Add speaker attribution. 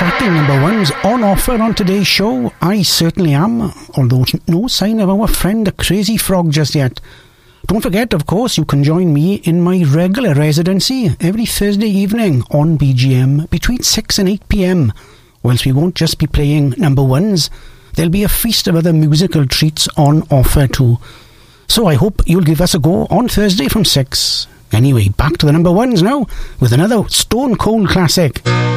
Speaker 1: exciting number ones on offer on today's show. I certainly am, although no sign of our friend the Crazy Frog just yet. Don't forget, of course, you can join me in my regular residency every Thursday evening on BGM between 6 and 8 p.m. Whilst we won't just be playing number ones, there'll be a feast of other musical treats on offer too. So I hope you'll give us a go on Thursday from 6. Anyway, back to the number ones now with another stone cold classic.